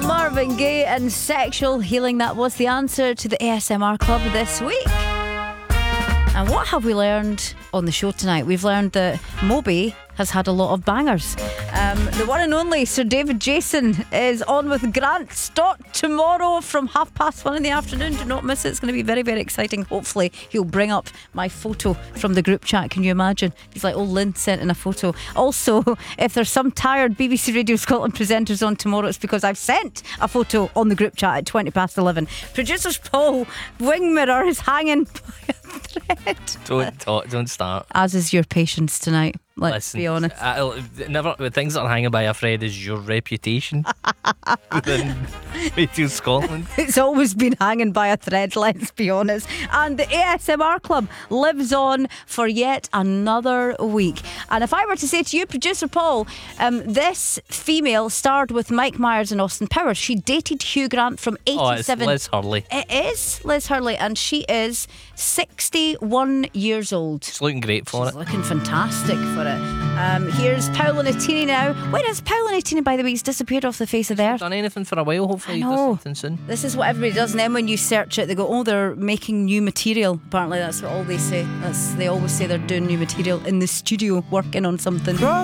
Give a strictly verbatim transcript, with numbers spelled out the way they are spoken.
Marvin Gaye and Sexual Healing. That was the answer to the A S M R Club this week. And what have we learned on the show tonight? We've learned that Moby has had a lot of bangers. Um, the one and only Sir David Jason is on with Grant Stott tomorrow from half past one in the afternoon. Do not miss it. It's going to be very, very exciting. Hopefully he'll bring up my photo from the group chat. Can you imagine? He's like, oh, Lynn sent in a photo. Also, if there's some tired B B C Radio Scotland presenters on tomorrow, it's because I've sent a photo on the group chat at twenty past eleven. Producer's Paul wing mirror is hanging by a thread. Don't talk, don't start. As is your patience tonight. Let's Listen, be honest. I, never the things that are hanging by a thread is your reputation within Radio Scotland. It's always been hanging by a thread, let's be honest. And the A S M R Club lives on for yet another week. And if I were to say to you, producer Paul, um, this female starred with Mike Myers and Austin Powers. She dated Hugh Grant from eighty-seven. Oh, it's Liz Hurley. It is Liz Hurley, and she is sixty-one years old. She's looking great for She's it. looking fantastic for it. Um, here's Paolo Nutini now. Where is Paolo Nutini, by the way? He's disappeared off the face of the earth. Done anything for a while, hopefully I he does know. something soon. This is what everybody does, and then when you search it, they go, oh, they're making new material. Apparently that's what all they say. That's, they always say they're doing new material in the studio, working on something.